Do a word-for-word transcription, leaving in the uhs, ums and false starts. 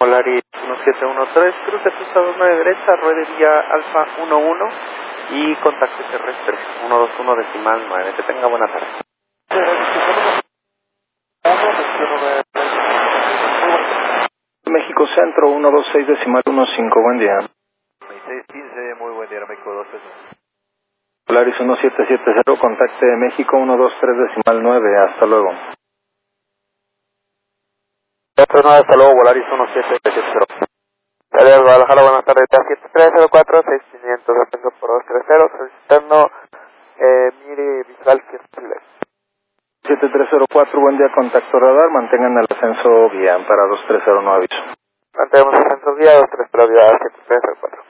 Polaris uno siete uno tres, cruce pista dos nueve derecha, ruede vía Alfa uno uno y contacto terrestre uno dos uno decimal nueve. Que tenga buena tarde. México Centro uno dos seis decimal uno cinco, buen día. seis quince, muy buen día, México dos tres. Polaris uno siete siete cero, contacte México uno dos tres decimal nueve, hasta luego. cuatro nueve, hasta luego, Polaris uno siete siete cero. Dale, Guadalajara, buenas tardes, siete tres cero cuatro seis quinientos, atención por dos tres cero, solicitando eh, mire visual que es siete tres cero cuatro, buen día, contacto radar, mantengan el ascenso guía para dos tres cero, no aviso. Mantenemos el centro guía, dos tres cero, siete tres cero cuatro.